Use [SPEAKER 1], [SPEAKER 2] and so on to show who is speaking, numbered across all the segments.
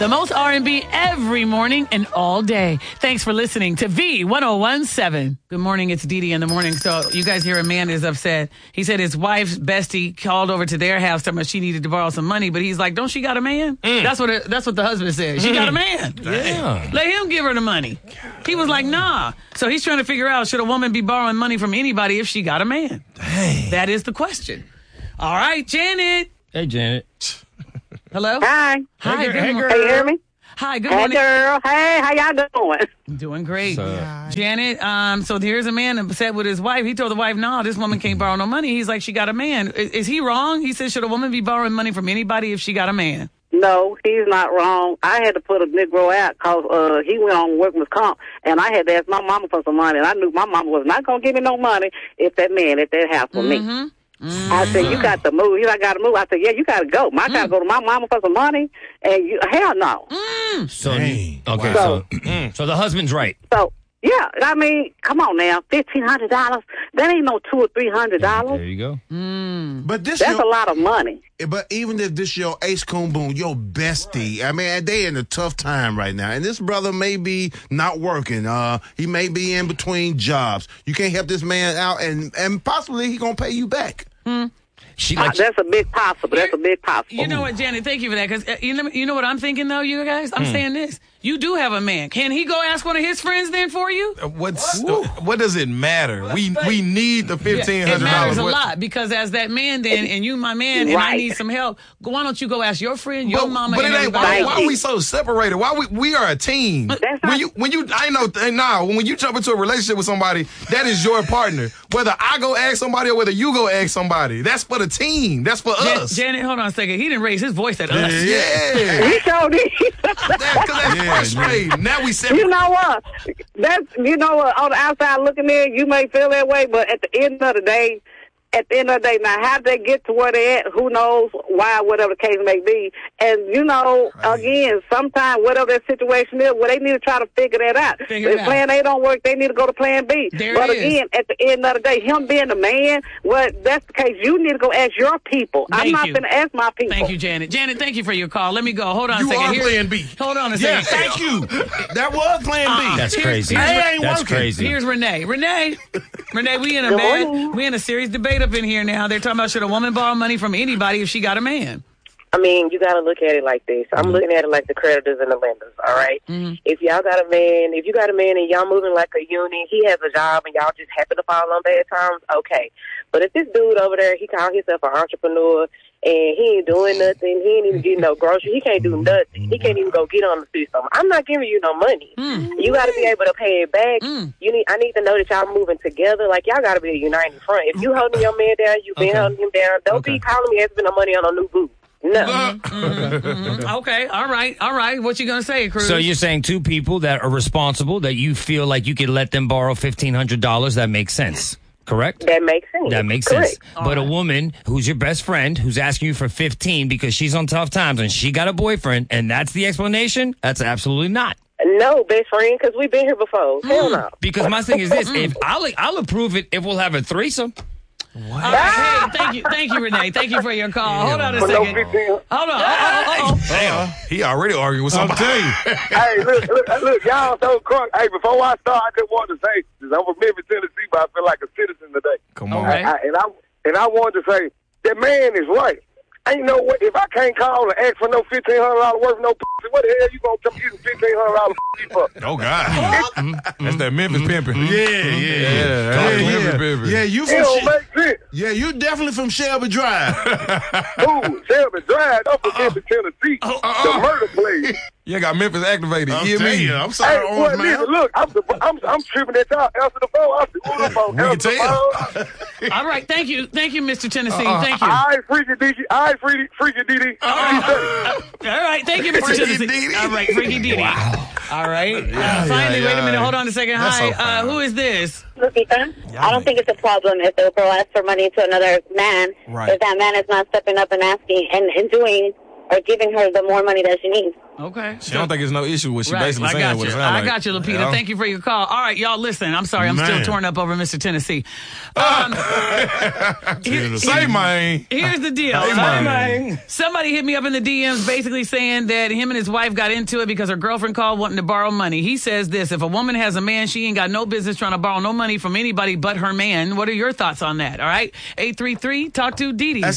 [SPEAKER 1] The most R&B every morning and all day. Thanks for listening to V1017. Good morning, it's Dee Dee in the morning. So you guys hear a man is upset. He said his wife's bestie called over to their house telling her she needed to borrow some money, but he's like, don't she got a man? That's what the husband said. She got a man.
[SPEAKER 2] Yeah.
[SPEAKER 1] Let him give her the money. He was like, nah. So he's trying to figure out, should a woman be borrowing money from anybody if she got a man?
[SPEAKER 2] Dang.
[SPEAKER 1] That is the question. All right, Janet.
[SPEAKER 2] Hey, Janet.
[SPEAKER 1] Hello?
[SPEAKER 3] Hi.
[SPEAKER 1] Hi, good morning.
[SPEAKER 3] Can you hear me?
[SPEAKER 1] Hi, good
[SPEAKER 3] Hey,
[SPEAKER 1] morning.
[SPEAKER 3] girl. Hey, how y'all doing?
[SPEAKER 1] Doing great.
[SPEAKER 2] So-
[SPEAKER 1] Janet, so here's a man upset with his wife. He told the wife, no, this woman can't borrow no money. He's like, she got a man. Is he wrong? He said, should a woman be borrowing money from anybody if she got a man?
[SPEAKER 3] No, he's not wrong. I had to put a Negro out because he went on workman's comp, and I had to ask my mama for some money, and I knew my mama was not going to give me no money if that man at that house for me. I said, you got to move. He's like, I got to move. I said, yeah, you got to go. I got to go to my mama for some money, and hell no.
[SPEAKER 2] So,
[SPEAKER 4] Dang.
[SPEAKER 2] okay,
[SPEAKER 3] Wow.
[SPEAKER 2] so the husband's right.
[SPEAKER 3] So, yeah, I mean, come on now, $1,500. That ain't no $200 or $300.
[SPEAKER 2] There you go.
[SPEAKER 4] But this
[SPEAKER 3] That's a lot of money.
[SPEAKER 4] But even if this your ace coon boom, your bestie, I mean, they in a tough time right now. And this brother may be not working. He may be in between jobs. You can't help this man out, and possibly he gonna pay you back.
[SPEAKER 2] She like
[SPEAKER 3] That's a big possible. That's a big possible.
[SPEAKER 1] You know what, Janet? Thank you for that. Because you know what I'm thinking, though, you guys? I'm saying this. You do have a man. Can he go ask one of his friends then for you?
[SPEAKER 5] What does it matter? We need the $1,500.
[SPEAKER 1] It matters a lot because as that man then, and you my man, and I
[SPEAKER 3] Right.
[SPEAKER 1] need some help, why don't you go ask your friend, your mama,
[SPEAKER 5] but
[SPEAKER 1] and
[SPEAKER 5] it ain't.
[SPEAKER 1] everybody
[SPEAKER 5] Why
[SPEAKER 1] else?
[SPEAKER 5] are we so separated? Why we are a team? When you jump into a relationship with somebody, that is your partner. Whether I go ask somebody or whether you go ask somebody, that's for the team. That's for us.
[SPEAKER 1] Janet, hold on a second. He didn't raise his voice at us.
[SPEAKER 5] Yeah.
[SPEAKER 3] He showed it.
[SPEAKER 5] That's frustrating. Now we separate.
[SPEAKER 3] You know what? On the outside looking in, you may feel that way, but at the end of the day, now how they get to where they at, who knows why, whatever the case may be. And, again, sometimes whatever their situation is, they need to try to figure that out.
[SPEAKER 1] Figure it
[SPEAKER 3] If plan A don't work, they need to go to plan B.
[SPEAKER 1] There
[SPEAKER 3] but
[SPEAKER 1] it is.
[SPEAKER 3] again, at the end of the day, him being the man, well, that's the case. You need to go ask your people. I'm
[SPEAKER 1] Thank
[SPEAKER 3] not
[SPEAKER 1] you.
[SPEAKER 3] going to ask my people.
[SPEAKER 1] Thank you, Janet. Janet, thank you for your call. Let me go. Hold on a
[SPEAKER 5] You
[SPEAKER 1] second.
[SPEAKER 5] are plan B.
[SPEAKER 1] Hold on a
[SPEAKER 4] Yeah,
[SPEAKER 1] second.
[SPEAKER 4] thank you. That was plan B.
[SPEAKER 2] that's crazy.
[SPEAKER 4] Hey, ain't
[SPEAKER 2] That's
[SPEAKER 4] working.
[SPEAKER 2] crazy.
[SPEAKER 1] Here's Renee. Renee, we in a
[SPEAKER 3] morning.
[SPEAKER 1] we in a serious debate up in here now. They're talking about should a woman borrow money from anybody if she got a man?
[SPEAKER 6] I mean, you got to look at it like this. I'm looking at it like the creditors and the lenders, all right? If you got a man and y'all moving like a unit, he has a job and y'all just happen to fall on bad times, okay. But if this dude over there, he called himself an entrepreneur and he ain't doing nothing, he ain't even getting no groceries, he can't do nothing, he can't even go get on the system, I'm not giving you no money. You got to be able to pay it back. I need to know that y'all moving together. Like, y'all got to be a united front. If you holding your man down, you been holding him down. Don't be calling me asking no money on a new boo. No.
[SPEAKER 1] Okay, all right. What you gonna say, Cruz?
[SPEAKER 2] So you're saying two people that are responsible, that you feel like you could let them borrow $1,500, that makes sense, correct?
[SPEAKER 6] That makes sense.
[SPEAKER 2] That makes
[SPEAKER 6] Correct.
[SPEAKER 2] sense. But a woman who's your best friend, who's asking you for 15 because she's on tough times and she got a boyfriend, and that's the explanation? That's absolutely not.
[SPEAKER 6] No, best friend, because we've been here before. Hell no.
[SPEAKER 2] Because my thing is this: if I'll approve it if we'll have a threesome.
[SPEAKER 1] All right, hey, thank you, Renee. Thank you for your call. Hold on a second. Hold on.
[SPEAKER 5] Damn, he already argued with
[SPEAKER 4] I'll
[SPEAKER 5] somebody.
[SPEAKER 4] tell you.
[SPEAKER 7] Hey, look, y'all so crunk. Hey, before I start, I just want to say, I'm from Memphis, Tennessee, but I feel like a citizen today.
[SPEAKER 5] Come on.
[SPEAKER 1] Okay.
[SPEAKER 7] And I wanted to say, that man is right. Ain't no way, if I can't call and ask for no $1,500 worth of no pussy, what the hell you gonna come using $1,500 for?
[SPEAKER 5] Oh, God. That's that Memphis pimping.
[SPEAKER 4] Yeah.
[SPEAKER 5] Memphis pimping.
[SPEAKER 4] Yeah, you
[SPEAKER 7] It
[SPEAKER 4] from
[SPEAKER 7] don't make sense.
[SPEAKER 4] Yeah, you definitely from Shelby Drive.
[SPEAKER 7] Ooh, Shelby Drive, don't forget the Tennessee, the murder place.
[SPEAKER 5] You got Memphis activated.
[SPEAKER 4] I'm
[SPEAKER 5] You hear
[SPEAKER 4] telling
[SPEAKER 5] me?
[SPEAKER 4] you, I'm sorry,
[SPEAKER 7] Hey,
[SPEAKER 4] Orange
[SPEAKER 7] well,
[SPEAKER 4] Man.
[SPEAKER 7] listen, look, I'm tripping at y'all. Answer the phone. I said, who the phone?
[SPEAKER 5] We can
[SPEAKER 7] Answer the
[SPEAKER 5] tell.
[SPEAKER 7] phone.
[SPEAKER 1] All right, thank you, Mr. Tennessee. Thank you.
[SPEAKER 7] All right, freaky DD. All right, freaky DD.
[SPEAKER 1] All right, thank you, Mr.
[SPEAKER 5] Freaky
[SPEAKER 1] Tennessee.
[SPEAKER 5] Dee.
[SPEAKER 1] All right, Freaky Dee. Wow. All right. Finally, wait a minute. Hold on a second.
[SPEAKER 5] That's so
[SPEAKER 1] Hi,
[SPEAKER 5] fine.
[SPEAKER 1] who is this?
[SPEAKER 8] Lupita, I don't think it's a problem if the girl asks for money to another man
[SPEAKER 5] Right.
[SPEAKER 8] if that man is not stepping up and asking and doing or giving her the more money that she needs.
[SPEAKER 1] Okay.
[SPEAKER 5] She don't think it's no issue with she
[SPEAKER 1] Right,
[SPEAKER 5] basically
[SPEAKER 1] I
[SPEAKER 5] saying
[SPEAKER 1] got
[SPEAKER 5] what it
[SPEAKER 1] you.
[SPEAKER 5] sound
[SPEAKER 1] I
[SPEAKER 5] like.
[SPEAKER 1] got you, Lupita.
[SPEAKER 5] You know?
[SPEAKER 1] Thank you for your call. All right, y'all, listen. I'm sorry. I'm still
[SPEAKER 4] Man.
[SPEAKER 1] torn up over Mr. Tennessee.
[SPEAKER 5] Say mine.
[SPEAKER 1] Here's the deal.
[SPEAKER 5] Hey, man.
[SPEAKER 1] Somebody hit me up in the DMs basically saying that him and his wife got into it because her girlfriend called wanting to borrow money. He says this: if a woman has a man, she ain't got no business trying to borrow no money from anybody but her man. What are your thoughts on that? All right. 833, talk to Dee Dee.
[SPEAKER 4] That's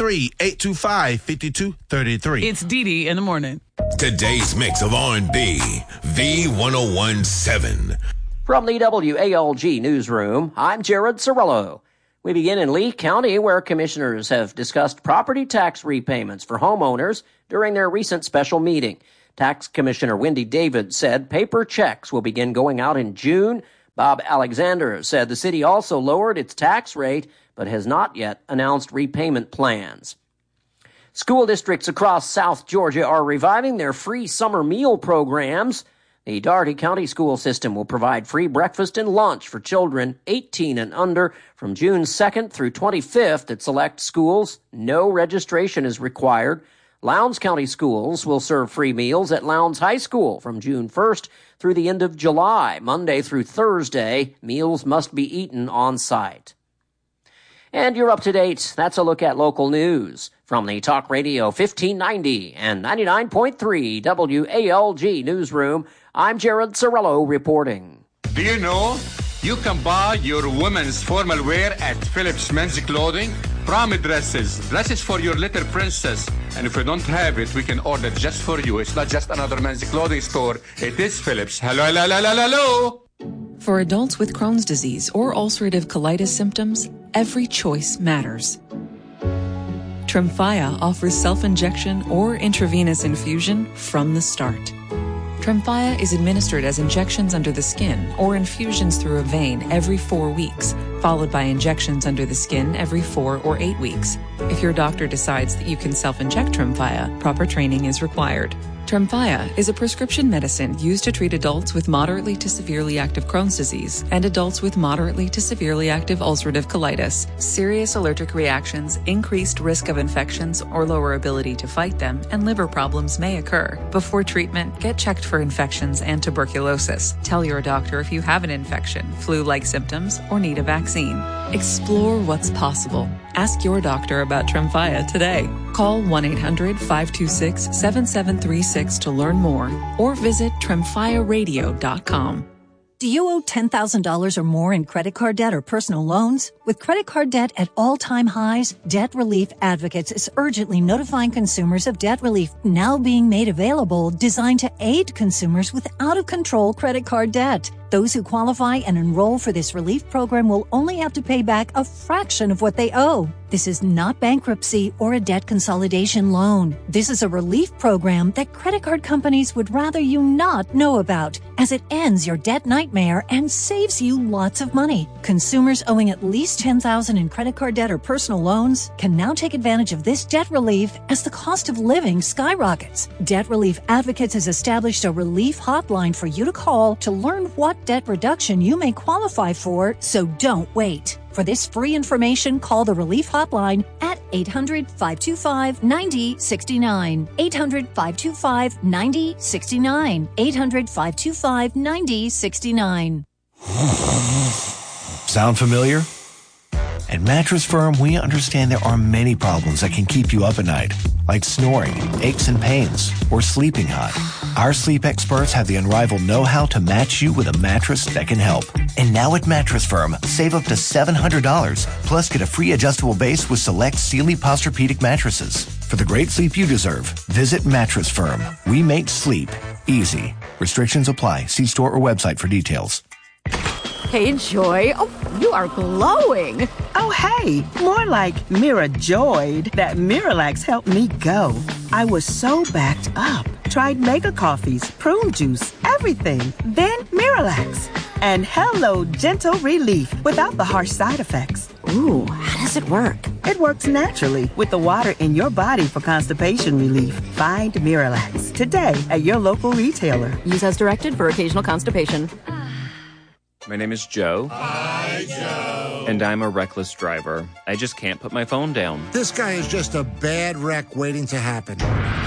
[SPEAKER 4] 833-825-5233.
[SPEAKER 1] It's Dee Dee in the morning.
[SPEAKER 9] Today's mix of R&B, V1017.
[SPEAKER 10] From the WALG newsroom, I'm Jared Cirillo. We begin in Lee County, where commissioners have discussed property tax repayments for homeowners during their recent special meeting. Tax Commissioner Wendy David said paper checks will begin going out in June. Bob Alexander said the city also lowered its tax rate, but has not yet announced repayment plans. School districts across South Georgia are reviving their free summer meal programs. The Dougherty County School System will provide free breakfast and lunch for children 18 and under from June 2nd through 25th at select schools. No registration is required. Lowndes County Schools will serve free meals at Lowndes High School from June 1st through the end of July. Monday through Thursday, meals must be eaten on site. And you're up to date. That's a look at local news. From the Talk Radio 1590 and 99.3 WALG newsroom, I'm Jared Cirillo reporting.
[SPEAKER 11] Do you know you can buy your women's formal wear at Phillips Men's Clothing? Prom dresses for your little princess. And if you don't have it, we can order just for you. It's not just another men's clothing store. It is Phillips. Hello, hello, hello, hello.
[SPEAKER 12] For adults with Crohn's disease or ulcerative colitis symptoms, every choice matters. Tremfya offers self-injection or intravenous infusion from the start. Tremfya is administered as injections under the skin or infusions through a vein every 4 weeks, followed by injections under the skin every 4 or 8 weeks. If your doctor decides that you can self-inject Tremfya, proper training is required. Tremfya is a prescription medicine used to treat adults with moderately to severely active Crohn's disease and adults with moderately to severely active ulcerative colitis. Serious allergic reactions, increased risk of infections or lower ability to fight them, and liver problems may occur. Before treatment, get checked for infections and tuberculosis. Tell your doctor if you have an infection, flu-like symptoms, or need a vaccine. Explore what's possible. Ask your doctor about Tremfya today. Call 1-800-526-7736 to learn more or visit TremfyaRadio.com.
[SPEAKER 13] Do you owe $10,000 or more in credit card debt or personal loans? With credit card debt at all-time highs, Debt Relief Advocates is urgently notifying consumers of debt relief now being made available, designed to aid consumers with out-of-control credit card debt. Those who qualify and enroll for this relief program will only have to pay back a fraction of what they owe. This is not bankruptcy or a debt consolidation loan. This is a relief program that credit card companies would rather you not know about, as it ends your debt nightmare and saves you lots of money. Consumers owing at least $10,000 in credit card debt or personal loans can now take advantage of this debt relief as the cost of living skyrockets. Debt Relief Advocates has established a relief hotline for you to call to learn what debt reduction you may qualify for, so don't wait. For this free information, call the Relief Hotline at 800-525-9069. 800-525-9069. 800-525-9069.
[SPEAKER 14] Sound familiar? At Mattress Firm, we understand there are many problems that can keep you up at night, like snoring, aches and pains, or sleeping hot. Our sleep experts have the unrivaled know-how to match you with a mattress that can help. And now at Mattress Firm, save up to $700, plus get a free adjustable base with select Sealy Posturepedic mattresses. For the great sleep you deserve, visit Mattress Firm. We make sleep easy. Restrictions apply. See store or website for details.
[SPEAKER 15] Hey, Joy. Oh, you are glowing.
[SPEAKER 16] Oh, hey. More like Mira joyed that Miralax helped me go. I was so backed up. Tried mega coffees, prune juice, everything. Then Miralax. And hello, gentle relief without the harsh side effects.
[SPEAKER 15] Ooh, how does it work?
[SPEAKER 16] It works naturally with the water in your body for constipation relief. Find Miralax today at your local retailer.
[SPEAKER 15] Use as directed for occasional constipation.
[SPEAKER 17] My name is Joe.
[SPEAKER 18] Hi, Joe.
[SPEAKER 17] And I'm a reckless driver. I just can't put my phone down.
[SPEAKER 18] This guy is just a bad wreck waiting to happen.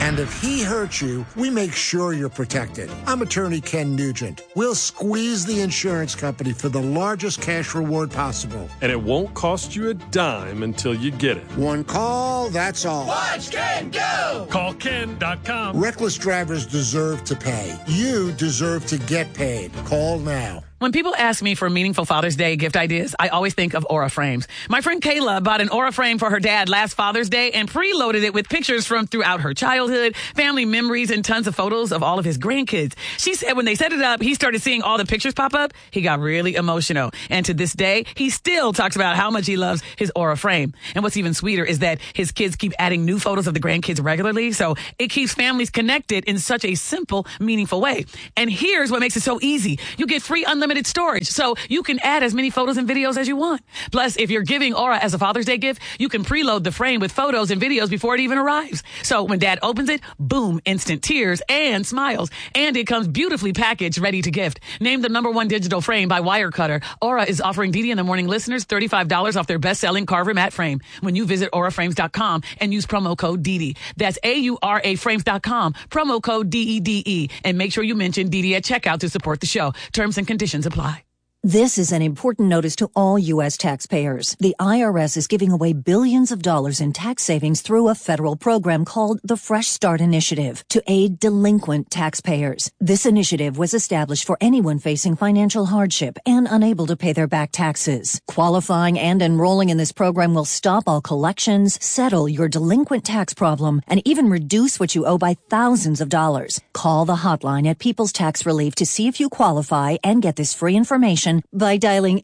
[SPEAKER 19] And if he hurts you, we make sure you're protected. I'm attorney Ken Nugent. We'll squeeze the insurance company for the largest cash reward possible.
[SPEAKER 20] And it won't cost you a dime until you get it.
[SPEAKER 19] One call, that's all.
[SPEAKER 18] Watch Ken go!
[SPEAKER 20] Call Ken.com.
[SPEAKER 19] Reckless drivers deserve to pay. You deserve to get paid. Call now.
[SPEAKER 1] When people ask me for meaningful Father's Day gift ideas, I always think of Aura frames. My friend Kayla bought an Aura frame for her dad last Father's Day and preloaded it with pictures from throughout her childhood, family memories, and tons of photos of all of his grandkids. She said when they set it up, he started seeing all the pictures pop up. He got really emotional. And to this day, he still talks about how much he loves his Aura frame. And what's even sweeter is that his kids keep adding new photos of the grandkids regularly. So it keeps families connected in such a simple, meaningful way. And here's what makes it so easy. You get free unlimited storage, so you can add as many photos and videos as you want. Plus, if you're giving Aura as a Father's Day gift, you can preload the frame with photos and videos before it even arrives. So when Dad opens it, boom, instant tears and smiles. And it comes beautifully packaged, ready to gift. Named the #1 digital frame by Wirecutter, Aura is offering DD in the Morning listeners $35 off their best-selling Carver matte frame when you visit auraframes.com and use promo code DD. That's AURAFrames.com, promo code DEDE. And make sure you mention DD at checkout to support the show. Terms and conditions apply.
[SPEAKER 13] This is an important notice to all U.S. taxpayers. The IRS is giving away billions of dollars in tax savings through a federal program called the Fresh Start Initiative to aid delinquent taxpayers. This initiative was established for anyone facing financial hardship and unable to pay their back taxes. Qualifying and enrolling in this program will stop all collections, settle your delinquent tax problem, and even reduce what you owe by thousands of dollars. Call the hotline at People's Tax Relief to see if you qualify and get this free information by dialing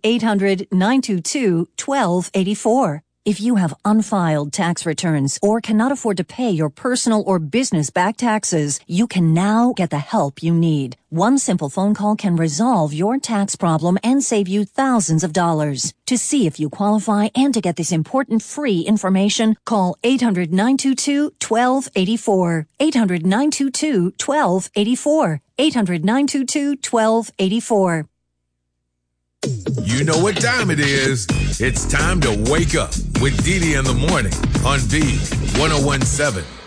[SPEAKER 13] 800-922-1284. If you have unfiled tax returns or cannot afford to pay your personal or business back taxes, you can now get the help you need. One simple phone call can resolve your tax problem and save you thousands of dollars. To see if you qualify and to get this important free information, call 800-922-1284. 800-922-1284. 800-922-1284.
[SPEAKER 9] You know what time it is. It's time to wake up with DD in the Morning on V 1017.